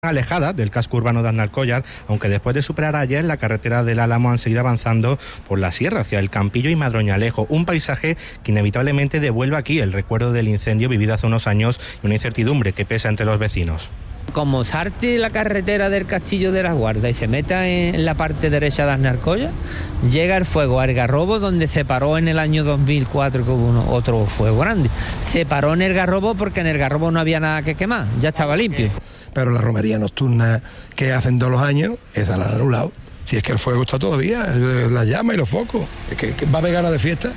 alejada del casco urbano de Aznalcóllar, aunque después de superar ayer la carretera del Álamo han seguido avanzando por la sierra hacia el Campillo y Madroñalejo, un paisaje que inevitablemente devuelve aquí el recuerdo del incendio vivido hace unos años y una incertidumbre que pesa entre los vecinos. Como salte la carretera del Castillo de la Guarda y se meta en la parte derecha de Aznalcóllar, llega el fuego a Algarrobo, donde se paró en el año 2004, que hubo otro fuego grande. Se paró en el Algarrobo porque en el Algarrobo no había nada que quemar, ya estaba limpio. Pero la romería nocturna que hacen todos los años, esa la han anulado. Si es que el fuego está todavía, la llama y los focos, es que va a haber ganas de fiesta.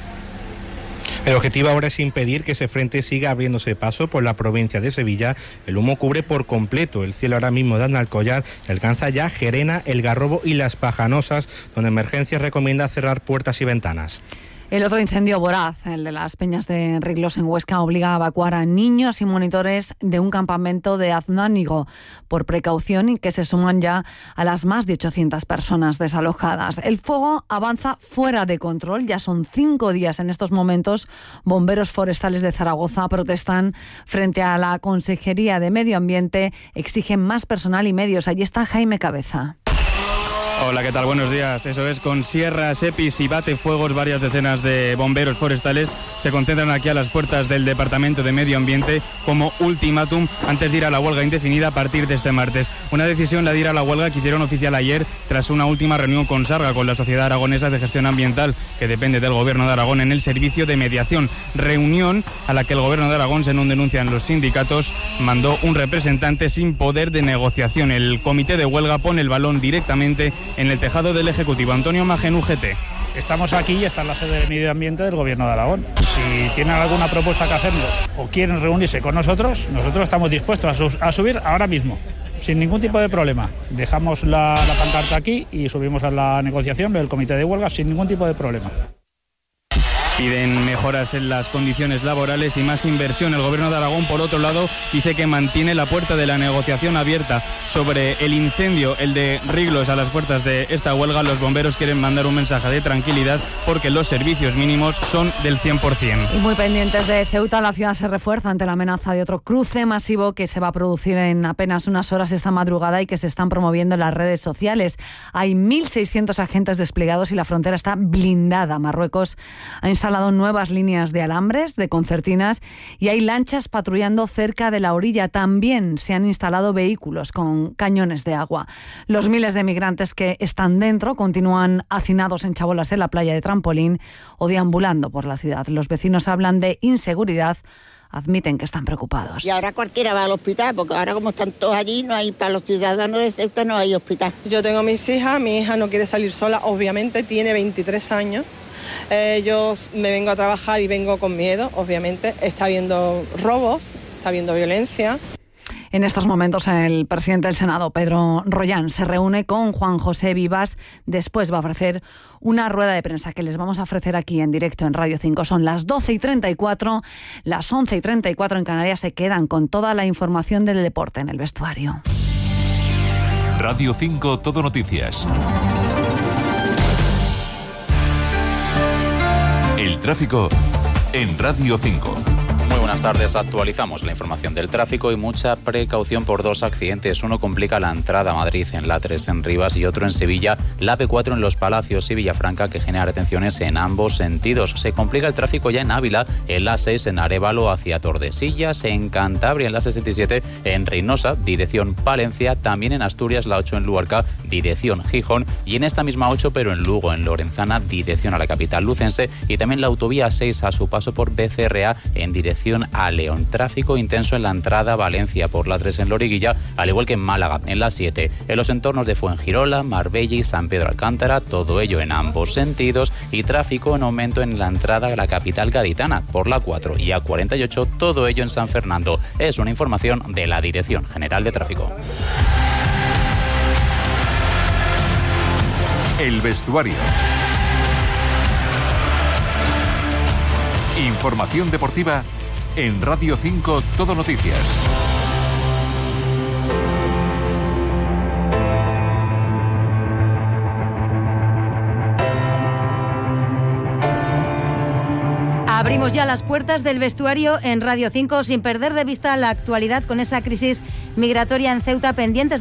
El objetivo ahora es impedir que ese frente siga abriéndose paso por la provincia de Sevilla. El humo cubre por completo el cielo ahora mismo de Aznalcóllar y alcanza ya Gerena, El Garrobo y Las Pajanosas, donde Emergencias recomienda cerrar puertas y ventanas. El otro incendio voraz, el de las Peñas de Riglos en Huesca, obliga a evacuar a niños y monitores de un campamento de Aznánigo por precaución y que se suman ya a las más de 800 personas desalojadas. El fuego avanza fuera de control, ya son 5 días en estos momentos. Bomberos forestales de Zaragoza protestan frente a la Consejería de Medio Ambiente, exigen más personal y medios. Allí está Jaime Cabeza. Hola, ¿qué tal? Buenos días. Eso es, con sierras, EPIs y batefuegos, varias decenas de bomberos forestales se concentran aquí a las puertas del Departamento de Medio Ambiente como ultimátum antes de ir a la huelga indefinida a partir de este martes. Una decisión, la de ir a la huelga, que hicieron oficial ayer tras una última reunión con Sarga, con la Sociedad Aragonesa de Gestión Ambiental, que depende del Gobierno de Aragón, en el servicio de mediación. Reunión a la que el Gobierno de Aragón, según denuncian los sindicatos, mandó un representante sin poder de negociación. El comité de huelga pone el balón directamente en el tejado del Ejecutivo. Antonio Magen, UGT. Estamos aquí y está en la sede de Medio Ambiente del Gobierno de Aragón. Si tienen alguna propuesta que hacernos o quieren reunirse con nosotros estamos dispuestos a subir ahora mismo, sin ningún tipo de problema. Dejamos la pancarta aquí y subimos a la negociación del comité de huelga sin ningún tipo de problema. Piden mejoras en las condiciones laborales y más inversión. El Gobierno de Aragón, por otro lado, dice que mantiene la puerta de la negociación abierta sobre el incendio, el de Riglos, a las puertas de esta huelga. Los bomberos quieren mandar un mensaje de tranquilidad porque los servicios mínimos son del 100%. Y muy pendientes de Ceuta, la ciudad se refuerza ante la amenaza de otro cruce masivo que se va a producir en apenas unas horas esta madrugada y que se están promoviendo en las redes sociales. Hay 1.600 agentes desplegados y la frontera está blindada. Marruecos ha instalado nuevas líneas de alambres, de concertinas, y hay lanchas patrullando cerca de la orilla. También se han instalado vehículos con cañones de agua. Los miles de migrantes que están dentro continúan hacinados en chabolas en la playa de Trampolín o deambulando por la ciudad. Los vecinos hablan de inseguridad, admiten que están preocupados. Y ahora cualquiera va al hospital, porque ahora como están todos allí, no hay, para los ciudadanos de Ceuta no hay hospital. Yo tengo mis hijas, mi hija no quiere salir sola, obviamente tiene 23 años. Yo me vengo a trabajar y vengo con miedo, obviamente. Está habiendo robos, está habiendo violencia. En estos momentos el presidente del Senado, Pedro Rollán, se reúne con Juan José Vivas. Después va a ofrecer una rueda de prensa que les vamos a ofrecer aquí en directo en Radio 5. Son las 12:34, las 11:34 en Canarias. Se quedan con toda la información del deporte en el vestuario. Radio 5 Todo Noticias. El tráfico en Radio 5. Muy buenas tardes, actualizamos la información del tráfico y mucha precaución por dos accidentes. Uno complica la entrada a Madrid en la A3 en Rivas y otro en Sevilla, la AP4 en Los Palacios y Villafranca, que genera retenciones en ambos sentidos. Se complica el tráfico ya en Ávila, en la A6 en Arévalo hacia Tordesillas, en Cantabria en la 67 en Reynosa, dirección Palencia, también en Asturias la 8 en Luarca, dirección Gijón, y en esta misma 8 pero en Lugo, en Lorenzana, dirección a la capital lucense, y también la autovía 6 a su paso por BCRA en dirección a León. Tráfico intenso en la entrada a Valencia por la 3 en Loriguilla, al igual que en Málaga, en la 7, en los entornos de Fuengirola, Marbella y San Pedro Alcántara, todo ello en ambos sentidos, y tráfico en aumento en la entrada a la capital gaditana por la 4 y A48, todo ello en San Fernando. Es una información de la Dirección General de Tráfico. El vestuario. Información deportiva en Radio 5 Todo Noticias. Abrimos ya las puertas del vestuario en Radio 5 sin perder de vista la actualidad con esa crisis migratoria en Ceuta pendientes